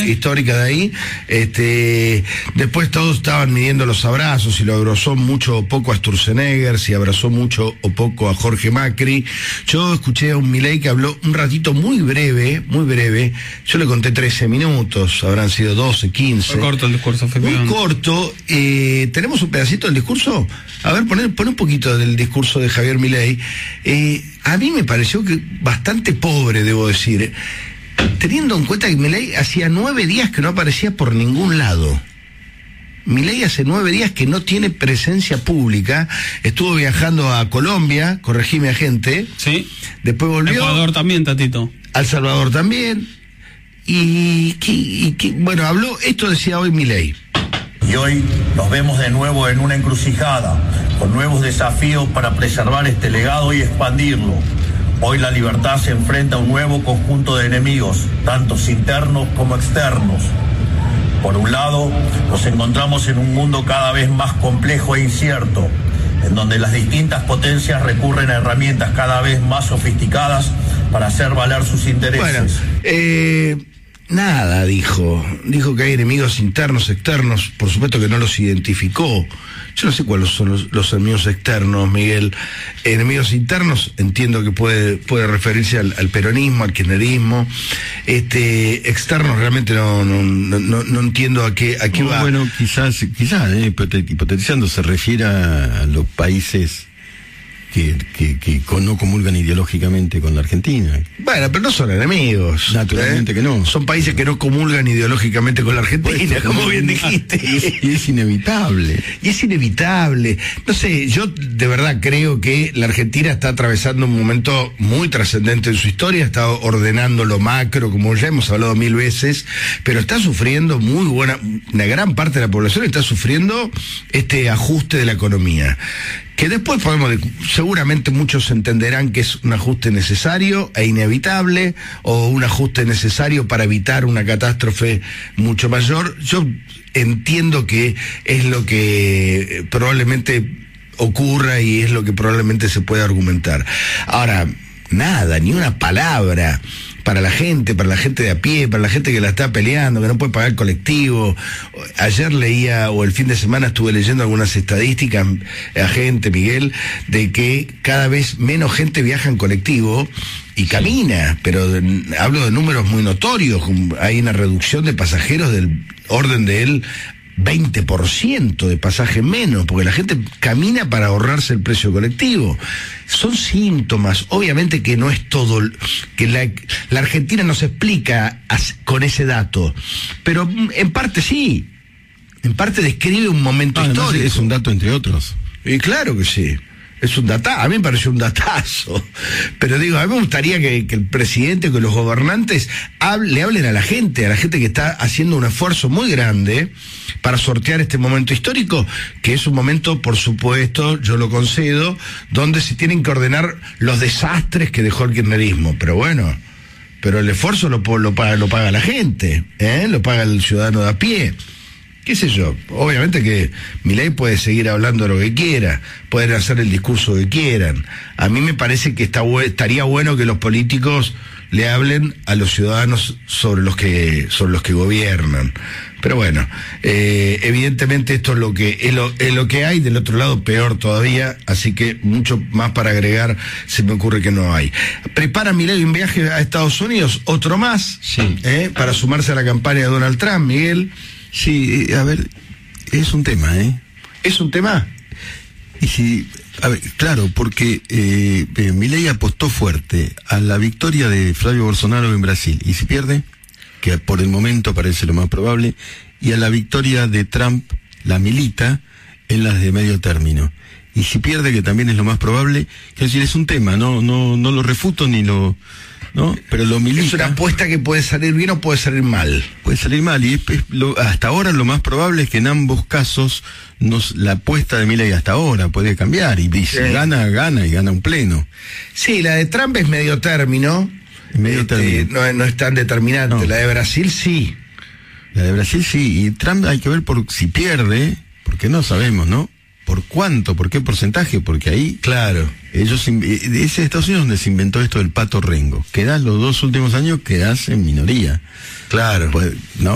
histórica de ahí. Después todos estaban midiendo los abrazos, si lo abrazó mucho o poco a Sturzenegger, si abrazó mucho o poco a Jorge Macri. Yo escuché a un Milei que habló un ratito muy breve, yo le conté 13 minutos, habrán sido 12, 15. Fue corto el discurso, fue muy corto. ¿Tenemos un pedacito del discurso? A ver, pon un poquito del discurso de Javier Milei. A mí me pareció que bastante pobre, debo decir, teniendo en cuenta que Milei hacía 9 días que no aparecía por ningún lado. Milei hace 9 días que no tiene presencia pública. Estuvo viajando a Colombia, corregime, gente. Sí. Después volvió. Ecuador también, Tatito. Al Salvador también. Bueno, habló, esto decía hoy Milei. Y hoy nos vemos de nuevo en una encrucijada, con nuevos desafíos para preservar este legado y expandirlo. Hoy la libertad se enfrenta a un nuevo conjunto de enemigos, tanto internos como externos. Por un lado, nos encontramos en un mundo cada vez más complejo e incierto, en donde las distintas potencias recurren a herramientas cada vez más sofisticadas para hacer valer sus intereses. Bueno, nada, dijo que hay enemigos internos, externos, por supuesto que no los identificó. Yo no sé cuáles son los enemigos externos, Miguel. Enemigos internos, entiendo que puede referirse al peronismo, al kirchnerismo. Externos realmente no entiendo a qué va. Bueno, quizás hipotetizando, se refiere a los países que no comulgan ideológicamente con la Argentina. Bueno, pero no son enemigos. Naturalmente que no. Son países que no comulgan ideológicamente con la Argentina, como bien dijiste. Y es inevitable. Y es inevitable. No sé, yo de verdad creo que la Argentina está atravesando un momento muy trascendente en su historia, está ordenando lo macro, como ya hemos hablado 1000 veces, pero está sufriendo una gran parte de la población está sufriendo este ajuste de la economía. Que después seguramente muchos entenderán que es un ajuste necesario e inevitable, o un ajuste necesario para evitar una catástrofe mucho mayor. Yo entiendo que es lo que probablemente ocurra y es lo que probablemente se puede argumentar. Ahora, nada, ni una palabra para la gente de a pie, para la gente que la está peleando, que no puede pagar el colectivo. Ayer leía, o el fin de semana estuve leyendo algunas estadísticas, gente, Miguel, de que cada vez menos gente viaja en colectivo y camina, pero hablo de números muy notorios. Hay una reducción de pasajeros del orden del 20% de pasaje menos, porque la gente camina para ahorrarse el precio colectivo. Son síntomas, obviamente que no es todo, que la Argentina no se explica con ese dato, pero en parte sí, en parte describe un momento histórico. Es un dato entre otros. Y claro que sí. Es un datazo, a mí me pareció un datazo, pero digo, a mí me gustaría que el presidente, que los gobernantes le hablen a la gente que está haciendo un esfuerzo muy grande para sortear este momento histórico, que es un momento, por supuesto, yo lo concedo, donde se tienen que ordenar los desastres que dejó el kirchnerismo, pero bueno, el esfuerzo lo paga la gente, lo paga el ciudadano de a pie. Qué sé yo, obviamente que Milei puede seguir hablando lo que quiera, pueden hacer el discurso que quieran. A mí me parece que estaría bueno que los políticos le hablen a los ciudadanos sobre los que gobiernan. Pero bueno, evidentemente esto es lo que hay. Del otro lado, peor todavía, así que mucho más para agregar se me ocurre que no hay. ¿Prepara Milei un viaje a Estados Unidos? Otro más, sí, para sumarse a la campaña de Donald Trump, Miguel. Sí, a ver, es un tema, ¿Es un tema? Y sí, a ver, claro, porque Milei apostó fuerte a la victoria de Flavio Bolsonaro en Brasil, y si pierde, que por el momento parece lo más probable, y a la victoria de Trump, la milita, en las de medio término. Y si pierde, que también es lo más probable, quiero decir, es un tema, no lo refuto ni lo... ¿no? Pero lo milita. Es una apuesta que puede salir bien o puede salir mal. Puede salir mal, y hasta ahora lo más probable es que en ambos casos la apuesta de Milei hasta ahora puede cambiar, y si gana y gana un pleno. Sí, la de Trump es medio término. No es tan determinante. No. La de Brasil sí. La de Brasil sí, y Trump hay que ver si pierde, porque no sabemos, ¿no? ¿Por cuánto? ¿Por qué porcentaje? Porque ahí, claro, es Estados Unidos donde se inventó esto del pato rengo. Quedás los 2 últimos años, quedás en minoría. Claro. Pues, ¿no?